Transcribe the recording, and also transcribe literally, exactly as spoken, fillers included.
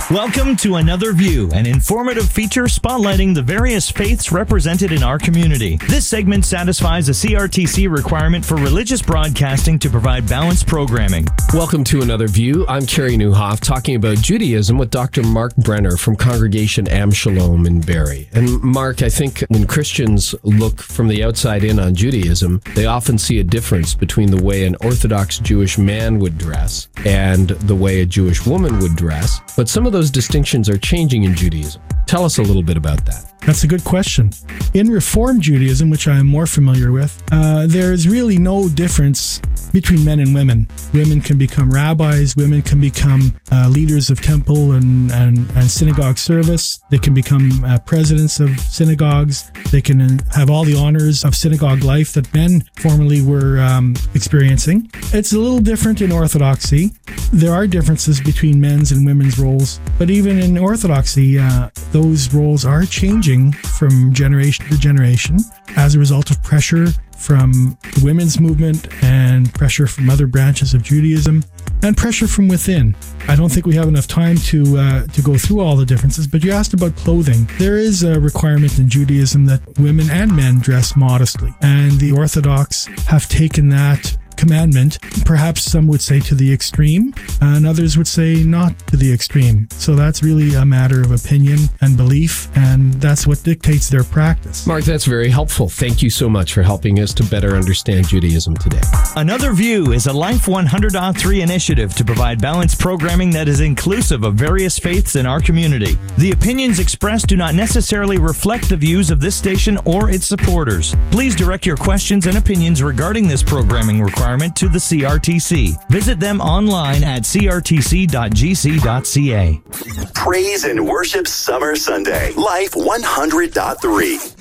Welcome to Another View, an informative feature spotlighting the various faiths represented in our community. This segment satisfies a C R T C requirement for religious broadcasting to provide balanced programming. Welcome to Another View. I'm Kerry Newhoff, talking about Judaism with Doctor Mark Brenner from Congregation Am Shalom in Barrie. And Mark, I think when Christians look from the outside in on Judaism, they often see a difference between the way an Orthodox Jewish man would dress and the way a Jewish woman would dress. But some of those Those distinctions are changing in Judaism. Tell us a little bit about that. That's a good question. In Reform Judaism, which I am more familiar with, uh, there is really no difference between men and women. Women can become rabbis. Women can become uh, leaders of temple and, and, and synagogue service. They can become uh, presidents of synagogues. They can have all the honors of synagogue life that men formerly were um, experiencing. It's a little different in Orthodoxy. There are differences between men's and women's roles, but even in Orthodoxy, uh, those roles are changing from generation to generation as a result of pressure from the women's movement and pressure from other branches of Judaism and pressure from within. I don't think we have enough time to uh, to go through all the differences, but you asked about clothing. There is a requirement in Judaism that women and men dress modestly, and the Orthodox have taken that commandment, perhaps some would say to the extreme, and others would say not to the extreme. So that's really a matter of opinion and belief, and that's what dictates their practice. Mark, that's very helpful. Thank you so much for helping us to better understand Judaism today. Another View is a Life one hundred point three initiative to provide balanced programming that is inclusive of various faiths in our community. The opinions expressed do not necessarily reflect the views of this station or its supporters. Please direct your questions and opinions regarding this programming requirement to the C R T C. Visit them online at c r t c dot g c dot c a. Praise and Worship Summer Sunday, Life one hundred point three.